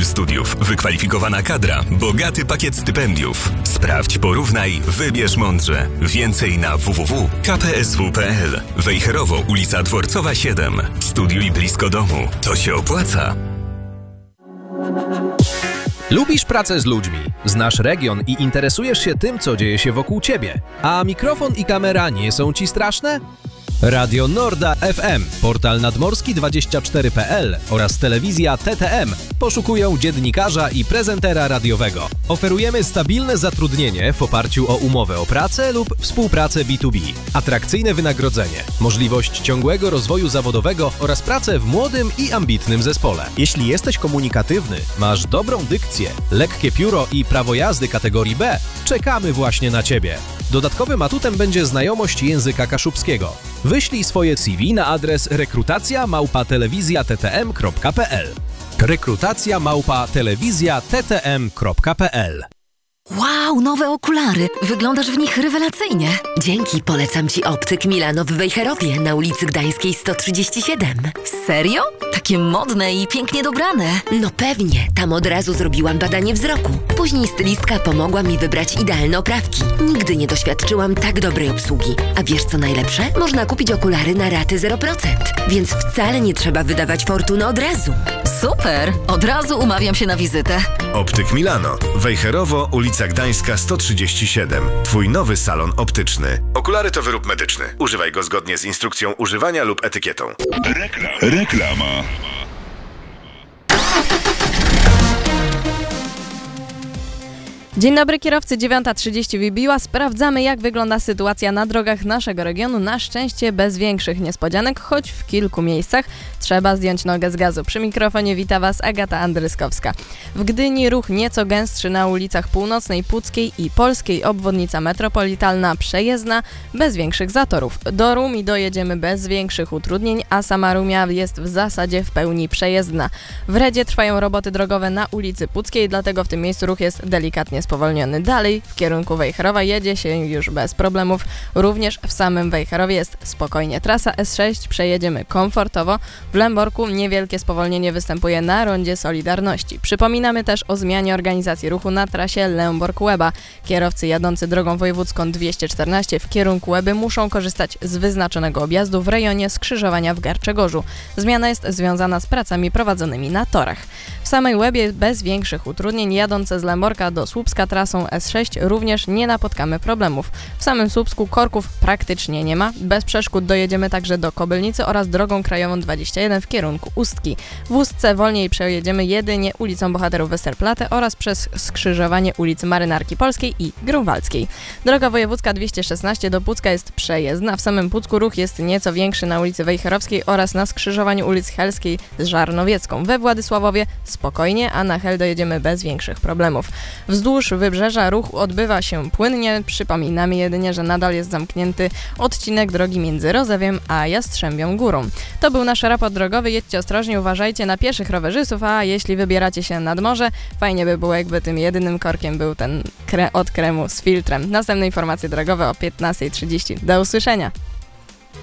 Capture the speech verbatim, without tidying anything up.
profil studiów, wykwalifikowana kadra, bogaty pakiet stypendiów. Sprawdź, porównaj, wybierz mądrze. Więcej na w w w kropka k p s w kropka p l. Wejherowo, ulica Dworcowa siedem. Studiuj blisko domu. To się opłaca. Lubisz pracę z ludźmi, znasz region i interesujesz się tym, co dzieje się wokół ciebie, a mikrofon i kamera nie są ci straszne? Radio Norda F M, portal nadmorski dwadzieścia cztery kropka p l oraz telewizja T T M poszukują dziennikarza i prezentera radiowego. Oferujemy stabilne zatrudnienie w oparciu o umowę o pracę lub współpracę B dwa B, atrakcyjne wynagrodzenie, możliwość ciągłego rozwoju zawodowego oraz pracę w młodym i ambitnym zespole. Jeśli jesteś komunikatywny, masz dobrą dykcję, lekkie pióro i prawo jazdy kategorii B, czekamy właśnie na Ciebie. Dodatkowym atutem będzie znajomość języka kaszubskiego. Wyślij swoje C V na adres rekrutacja małpa telewizja t t m kropka p l. rekrutacja małpa telewizja t t m kropka p l. Wow, nowe okulary! Wyglądasz w nich rewelacyjnie. Dzięki, polecam Ci Optyk Milano w Wejherowie na ulicy Gdańskiej sto trzydzieści siedem. Serio? Takie modne i pięknie dobrane. No pewnie, tam od razu zrobiłam badanie wzroku. Później stylistka pomogła mi wybrać idealne oprawki. Nigdy nie doświadczyłam tak dobrej obsługi. A wiesz co najlepsze? Można kupić okulary na raty zero procent, więc wcale nie trzeba wydawać fortuny od razu. Super! Od razu umawiam się na wizytę. Optyk Milano. Wejherowo, ulica Gdańska sto trzydzieści siedem. Twój nowy salon optyczny. Okulary to wyrób medyczny. Używaj go zgodnie z instrukcją używania lub etykietą. Reklam. Reklama. Dzień dobry kierowcy, dziewiąta trzydzieści wybiła. Sprawdzamy, jak wygląda sytuacja na drogach naszego regionu. Na szczęście bez większych niespodzianek, choć w kilku miejscach trzeba zdjąć nogę z gazu. Przy mikrofonie wita Was Agata Andryskowska. W Gdyni ruch nieco gęstszy na ulicach Północnej, Puckiej i Polskiej. Obwodnica metropolitalna przejezdna, bez większych zatorów. Do Rumi dojedziemy bez większych utrudnień, a sama Rumia jest w zasadzie w pełni przejezdna. W Redzie trwają roboty drogowe na ulicy Puckiej, dlatego w tym miejscu ruch jest delikatnie spowolniony. Dalej w kierunku Wejherowa jedzie się już bez problemów. Również w samym Wejherowie jest spokojnie. Trasa S sześć przejedziemy komfortowo. W Lęborku niewielkie spowolnienie występuje na rondzie Solidarności. Przypominamy też o zmianie organizacji ruchu na trasie Lębork-Łeba. Kierowcy jadący drogą wojewódzką dwieście czternaście w kierunku Łeby muszą korzystać z wyznaczonego objazdu w rejonie skrzyżowania w Garczegorzu. Zmiana jest związana z pracami prowadzonymi na torach. W samej Łebie bez większych utrudnień jadące z Lęborka do Słupska trasą S sześć również nie napotkamy problemów. W samym Słupsku korków praktycznie nie ma. Bez przeszkód dojedziemy także do Kobylnicy oraz drogą krajową dwadzieścia jeden w kierunku Ustki. W Ustce wolniej przejedziemy jedynie ulicą Bohaterów Westerplatte oraz przez skrzyżowanie ulicy Marynarki Polskiej i Grunwaldzkiej. Droga wojewódzka dwieście szesnaście do Pucka jest przejezdna. W samym Pucku ruch jest nieco większy na ulicy Wejherowskiej oraz na skrzyżowaniu ulic Helskiej z Żarnowiecką. We Władysławowie spokojnie, a na Hel dojedziemy bez większych problemów. Wzdłuż wybrzeża ruch odbywa się płynnie. Przypominamy jedynie, że nadal jest zamknięty odcinek drogi między Rozewiem a Jastrzębią Górą. To był nasz raport drogowy. Jedźcie ostrożnie, uważajcie na pieszych rowerzystów, a jeśli wybieracie się nad morze, fajnie by było, jakby tym jedynym korkiem był ten kre- od kremu z filtrem. Następne informacje drogowe o piętnasta trzydzieści. Do usłyszenia!